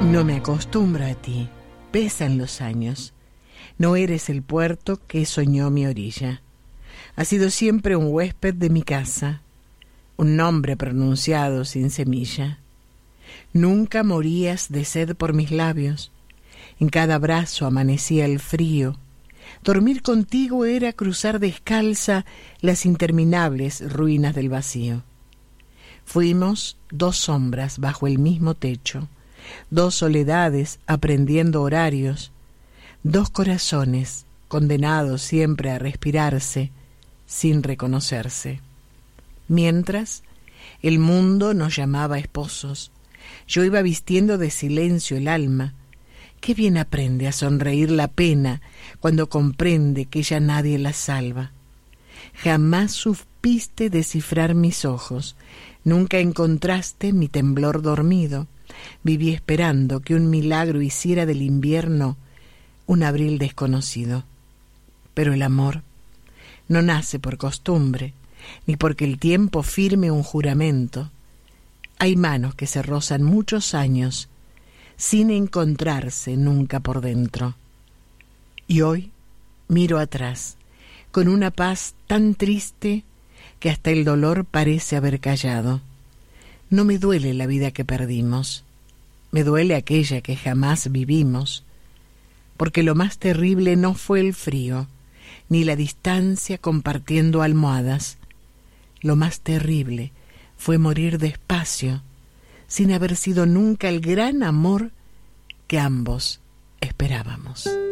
No me acostumbro a ti, pesan los años. No eres el puerto que soñó mi orilla. Has sido siempre un huésped de mi casa, un nombre pronunciado sin semilla. Nunca morías de sed por mis labios. En cada brazo amanecía el frío. Dormir contigo era cruzar descalza las interminables ruinas del vacío. Fuimos dos sombras bajo el mismo techo, dos soledades aprendiendo horarios, dos corazones condenados siempre a respirarse sin reconocerse. Mientras, el mundo nos llamaba esposos. Yo iba vistiendo de silencio el alma. Qué bien aprende a sonreír la pena cuando comprende que ya nadie la salva. Jamás supiste descifrar mis ojos, nunca encontraste mi temblor dormido. Viví esperando que un milagro hiciera del invierno un abril desconocido. Pero el amor no nace por costumbre, ni porque el tiempo firme un juramento. Hay manos que se rozan muchos años sin encontrarse nunca por dentro. Y hoy miro atrás con una paz tan triste que hasta el dolor parece haber callado. No me duele la vida que perdimos, me duele aquella que jamás vivimos, porque lo más terrible no fue el frío, ni la distancia compartiendo almohadas. Lo más terrible fue morir despacio, sin haber sido nunca el gran amor que ambos esperábamos.